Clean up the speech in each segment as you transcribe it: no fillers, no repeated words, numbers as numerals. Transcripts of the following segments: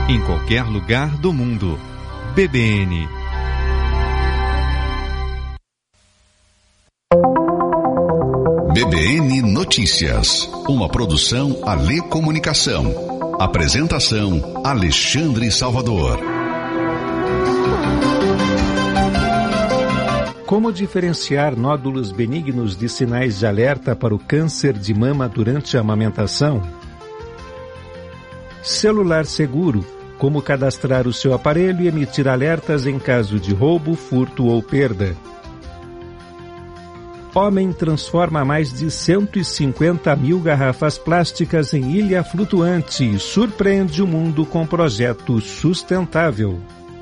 em qualquer lugar do mundo. BBN. BBN Notícias, uma produção Alê Comunicação. Apresentação Alexandre Salvador. Como diferenciar nódulos benignos de sinais de alerta para o câncer de mama durante a amamentação? Celular seguro. Como cadastrar o seu aparelho e emitir alertas em caso de roubo, furto ou perda. Homem transforma mais de 150 mil garrafas plásticas em ilha flutuante e surpreende o mundo com projeto sustentável.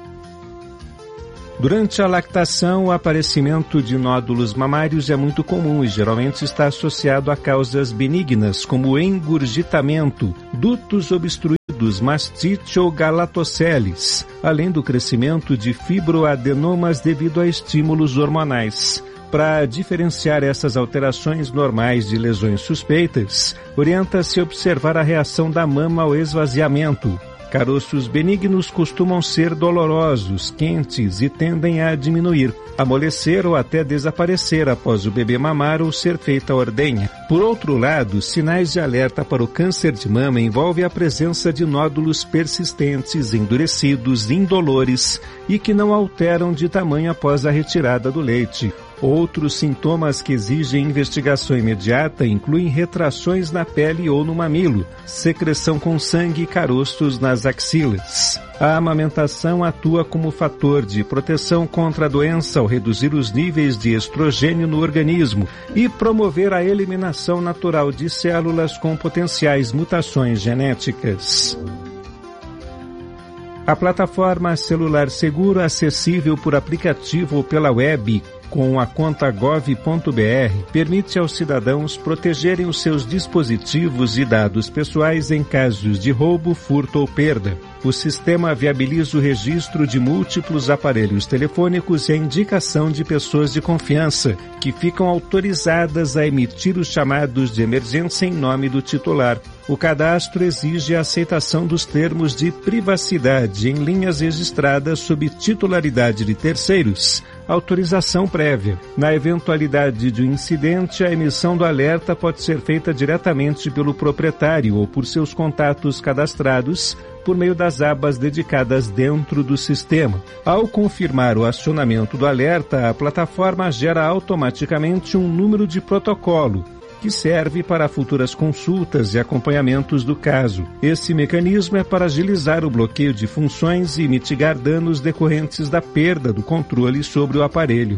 Durante a lactação, o aparecimento de nódulos mamários é muito comum e geralmente está associado a causas benignas, como engurgitamento, dutos obstruídos, mastite ou galatoceles, além do crescimento de fibroadenomas devido a estímulos hormonais. Para diferenciar essas alterações normais de lesões suspeitas, orienta-se observar a reação da mama ao esvaziamento. Caroços benignos costumam ser dolorosos, quentes e tendem a diminuir, amolecer ou até desaparecer após o bebê mamar ou ser feita a ordenha. Por outro lado, sinais de alerta para o câncer de mama envolvem a presença de nódulos persistentes, endurecidos, indolores e que não alteram de tamanho após a retirada do leite. Outros sintomas que exigem investigação imediata incluem retrações na pele ou no mamilo, secreção com sangue e caroços nas axilas. A amamentação atua como fator de proteção contra a doença ao reduzir os níveis de estrogênio no organismo e promover a eliminação natural de células com potenciais mutações genéticas. A plataforma Celular Seguro, acessível por aplicativo ou pela web, com a conta gov.br, permite aos cidadãos protegerem os seus dispositivos e dados pessoais em casos de roubo, furto ou perda. O sistema viabiliza o registro de múltiplos aparelhos telefônicos e a indicação de pessoas de confiança, que ficam autorizadas a emitir os chamados de emergência em nome do titular. O cadastro exige a aceitação dos termos de privacidade em linhas registradas sob titularidade de terceiros, autorização prévia. Na eventualidade de um incidente, a emissão do alerta pode ser feita diretamente pelo proprietário ou por seus contatos cadastrados, por meio das abas dedicadas dentro do sistema. Ao confirmar o acionamento do alerta, a plataforma gera automaticamente um número de protocolo, que serve para futuras consultas e acompanhamentos do caso. Esse mecanismo é para agilizar o bloqueio de funções e mitigar danos decorrentes da perda do controle sobre o aparelho.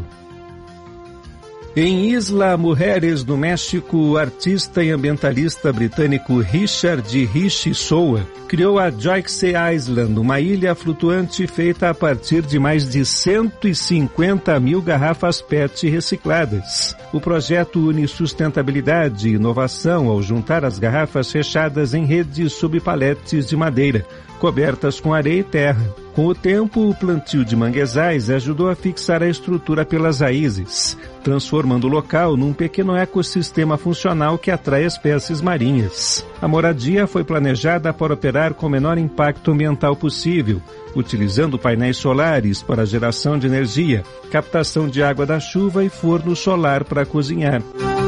Em Isla Mujeres, no México, o artista e ambientalista britânico Richard Rich Soa criou a Joyce Island, uma ilha flutuante feita a partir de mais de 150 mil garrafas PET recicladas. O projeto une sustentabilidade e inovação ao juntar as garrafas fechadas em redes sob paletes de madeira, cobertas com areia e terra. Com o tempo, o plantio de manguezais ajudou a fixar a estrutura pelas raízes, transformando o local num pequeno ecossistema funcional que atrai espécies marinhas. A moradia foi planejada para operar com o menor impacto ambiental possível, utilizando painéis solares para a geração de energia, captação de água da chuva e forno solar para cozinhar.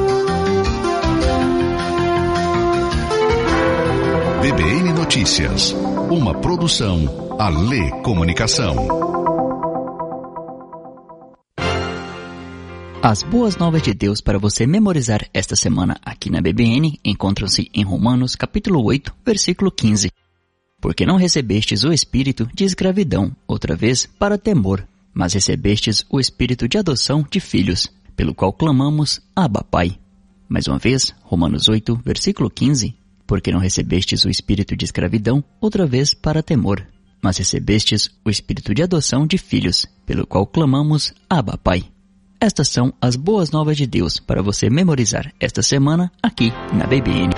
BBN Notícias, uma produção Alê Comunicação. As boas novas de Deus para você memorizar esta semana aqui na BBN encontram-se em Romanos capítulo 8, versículo 15. Porque não recebestes o espírito de escravidão, outra vez, para temor, mas recebestes o espírito de adoção de filhos, pelo qual clamamos, Abba, Pai. Mais uma vez, Romanos 8, versículo 15. Porque não recebestes o espírito de escravidão, outra vez, para temor, mas recebestes o espírito de adoção de filhos, pelo qual clamamos, Abba, Pai. Estas são as boas novas de Deus para você memorizar esta semana aqui na BBN.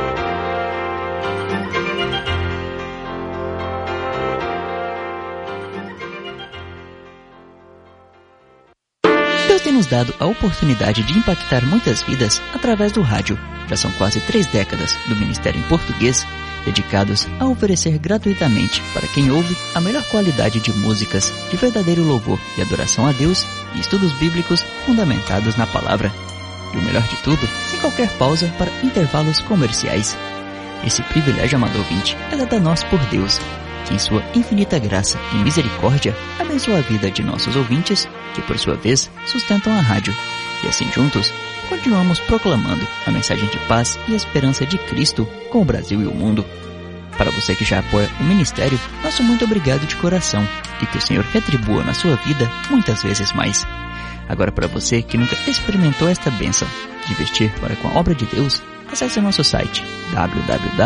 Deus tem nos dado a oportunidade de impactar muitas vidas através do rádio. Já são quase 3 décadas do ministério em português dedicados a oferecer gratuitamente para quem ouve a melhor qualidade de músicas de verdadeiro louvor e adoração a Deus e estudos bíblicos fundamentados na palavra. E o melhor de tudo, sem qualquer pausa para intervalos comerciais. Esse privilégio, amado ouvinte, é dado a nós por Deus, que em sua infinita graça e misericórdia abençoa a vida de nossos ouvintes, que por sua vez sustentam a rádio. E assim juntos, continuamos proclamando a mensagem de paz e esperança de Cristo com o Brasil e o mundo. Para você que já apoia o ministério, nosso muito obrigado de coração e que o Senhor retribua na sua vida muitas vezes mais. Agora, para você que nunca experimentou esta bênção de investir para com a obra de Deus, acesse nosso site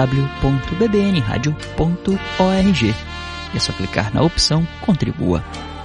www.bbnradio.org e é só clicar na opção Contribua.